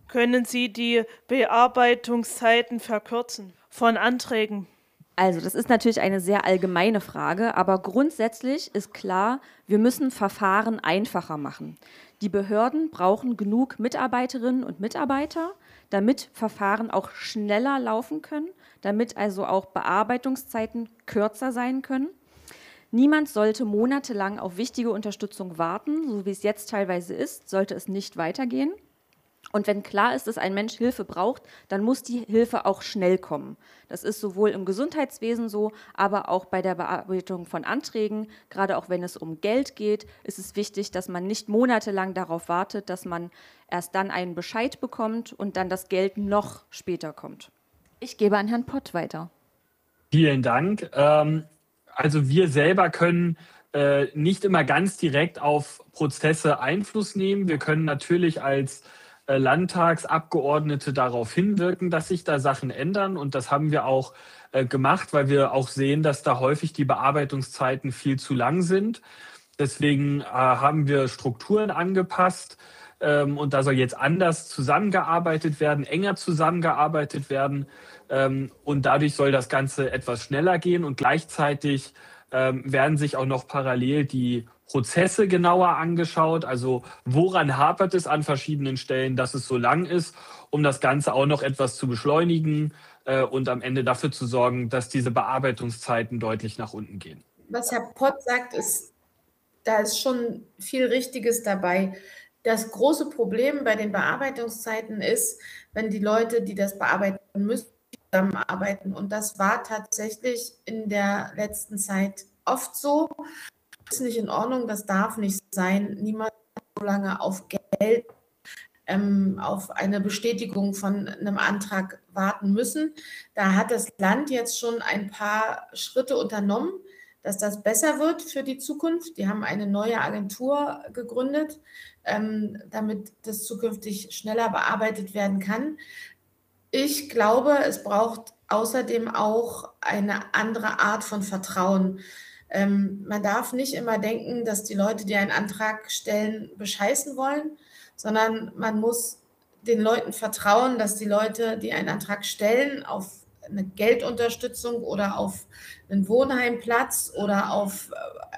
Können Sie die Bearbeitungszeiten verkürzen von Anträgen? Also, das ist natürlich eine sehr allgemeine Frage, aber grundsätzlich ist klar, wir müssen Verfahren einfacher machen. Die Behörden brauchen genug Mitarbeiterinnen und Mitarbeiter, damit Verfahren auch schneller laufen können, damit also auch Bearbeitungszeiten kürzer sein können. Niemand sollte monatelang auf wichtige Unterstützung warten, so wie es jetzt teilweise ist, sollte es nicht weitergehen. Und wenn klar ist, dass ein Mensch Hilfe braucht, dann muss die Hilfe auch schnell kommen. Das ist sowohl im Gesundheitswesen so, aber auch bei der Bearbeitung von Anträgen. Gerade auch wenn es um Geld geht, ist es wichtig, dass man nicht monatelang darauf wartet, dass man erst dann einen Bescheid bekommt und dann das Geld noch später kommt. Ich gebe an Herrn Pott weiter. Vielen Dank. Also wir selber können nicht immer ganz direkt auf Prozesse Einfluss nehmen. Wir können natürlich als Landtagsabgeordnete darauf hinwirken, dass sich da Sachen ändern. Und das haben wir auch gemacht, weil wir auch sehen, dass da häufig die Bearbeitungszeiten viel zu lang sind. Deswegen haben wir Strukturen angepasst. Und da soll jetzt anders zusammengearbeitet werden, enger zusammengearbeitet werden. Und dadurch soll das Ganze etwas schneller gehen. Und gleichzeitig werden sich auch noch parallel die Prozesse genauer angeschaut. Also woran hapert es an verschiedenen Stellen, dass es so lang ist, um das Ganze auch noch etwas zu beschleunigen und am Ende dafür zu sorgen, dass diese Bearbeitungszeiten deutlich nach unten gehen. Was Herr Pott sagt, da ist schon viel Richtiges dabei. Das große Problem bei den Bearbeitungszeiten ist, wenn die Leute, die das bearbeiten müssen, zusammenarbeiten. Und das war tatsächlich in der letzten Zeit oft so. Das ist nicht in Ordnung, das darf nicht sein. Niemand so lange auf Geld, auf eine Bestätigung von einem Antrag warten müssen. Da hat das Land jetzt schon ein paar Schritte unternommen, dass das besser wird für die Zukunft. Die haben eine neue Agentur gegründet, damit das zukünftig schneller bearbeitet werden kann. Ich glaube, es braucht außerdem auch eine andere Art von Vertrauen. Man darf nicht immer denken, dass die Leute, die einen Antrag stellen, bescheißen wollen, sondern man muss den Leuten vertrauen, dass die Leute, die einen Antrag stellen, auf eine Geldunterstützung oder auf einen Wohnheimplatz oder auf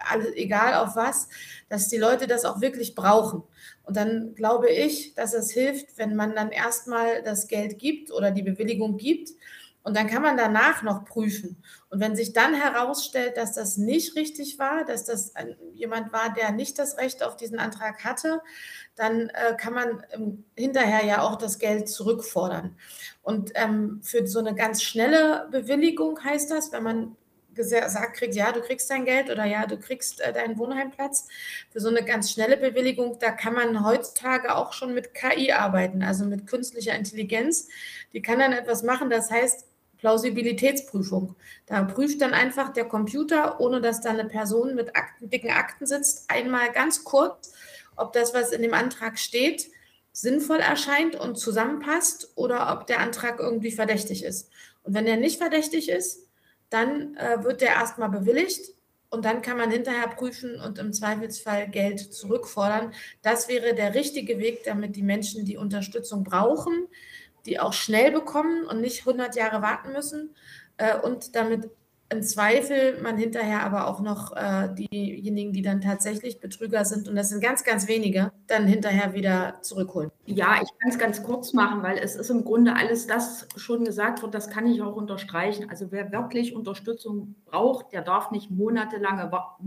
egal auf was, dass die Leute das auch wirklich brauchen. Und dann glaube ich, dass es hilft, wenn man dann erstmal das Geld gibt oder die Bewilligung gibt. Und dann kann man danach noch prüfen. Und wenn sich dann herausstellt, dass das nicht richtig war, dass das jemand war, der nicht das Recht auf diesen Antrag hatte, dann kann man hinterher ja auch das Geld zurückfordern. Und für so eine ganz schnelle Bewilligung heißt das, wenn man gesagt kriegt, ja, du kriegst dein Geld oder ja, du kriegst deinen Wohnheimplatz. Für so eine ganz schnelle Bewilligung, da kann man heutzutage auch schon mit KI arbeiten, also mit künstlicher Intelligenz. Die kann dann etwas machen, das heißt Plausibilitätsprüfung. Da prüft dann einfach der Computer, ohne dass da eine Person mit dicken Akten sitzt, einmal ganz kurz, ob das, was in dem Antrag steht, sinnvoll erscheint und zusammenpasst oder ob der Antrag irgendwie verdächtig ist. Und wenn der nicht verdächtig ist, dann wird der erstmal bewilligt und dann kann man hinterher prüfen und im Zweifelsfall Geld zurückfordern. Das wäre der richtige Weg, damit die Menschen, die Unterstützung brauchen, die auch schnell bekommen und nicht 100 Jahre warten müssen und damit im Zweifel man hinterher aber auch noch diejenigen, die dann tatsächlich Betrüger sind, und das sind ganz, ganz wenige, dann hinterher wieder zurückholen. Ja, ich kann es ganz kurz machen, weil es ist im Grunde alles das schon gesagt wird, das kann ich auch unterstreichen. Also wer wirklich Unterstützung braucht, der darf nicht monatelang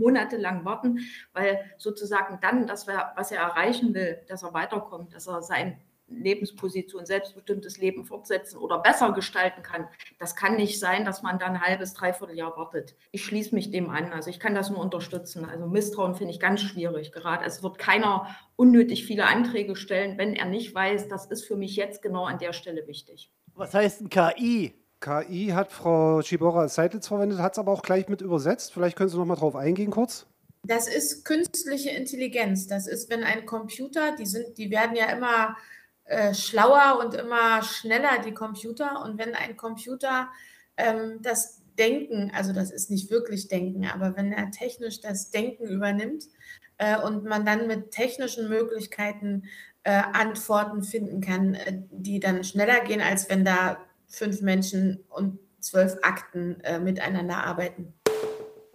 warten, weil sozusagen dann das, was er erreichen will, dass er weiterkommt, dass er seine Lebensposition, selbstbestimmtes Leben fortsetzen oder besser gestalten kann. Das kann nicht sein, dass man dann ein halbes, dreiviertel Jahr wartet. Ich schließe mich dem an. Also ich kann das nur unterstützen. Also Misstrauen finde ich ganz schwierig gerade. Es wird keiner unnötig viele Anträge stellen, wenn er nicht weiß, das ist für mich jetzt genau an der Stelle wichtig. Was heißt ein KI? KI hat Frau Schibora als Seititz verwendet, hat es aber auch gleich mit übersetzt. Vielleicht können Sie noch mal drauf eingehen kurz. Das ist künstliche Intelligenz. Das ist, wenn ein Computer, die werden ja immer schlauer und immer schneller, die Computer. Und wenn ein Computer das Denken, also das ist nicht wirklich Denken, aber wenn er technisch das Denken übernimmt und man dann mit technischen Möglichkeiten Antworten finden kann, die dann schneller gehen, als wenn da 5 Menschen und 12 Akten miteinander arbeiten.